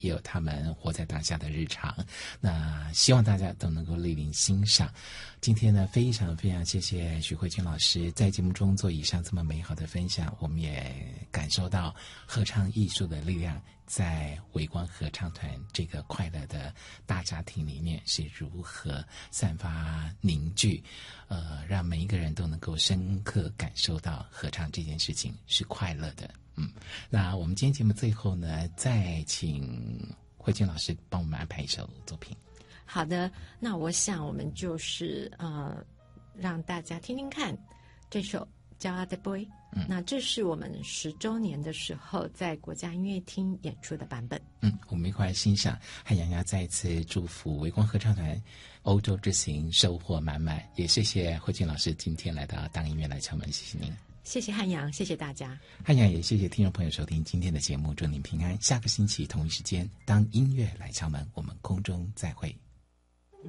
也有他们活在当下的日常。那希望大家都能够莅临欣赏。今天呢，非常非常谢谢许慧君老师在节目中做以上这么美好的分享，我们也感受到合唱艺术的力量在微光合唱团这个快乐的大家庭里面是如何散发凝聚，让每一个人都能够深刻感受到合唱这件事情是快乐的。那我们今天节目最后呢，再请慧君老师帮我们安排一首作品。 好的，那我想我们就是让大家听听看这首叫《Other Boy》。那这是我们10周年的时候在国家音乐厅演出的版本。 我们一块来欣赏。汉阳要再一次祝福微光合唱团欧洲之行收获满满，也谢谢慧君老师今天来到当音乐来敲门，谢谢您。 谢谢汉阳，谢谢大家。 汉阳也谢谢听众朋友收听今天的节目，祝您平安。下个星期同一时间，当音乐来敲门，我们空中再会。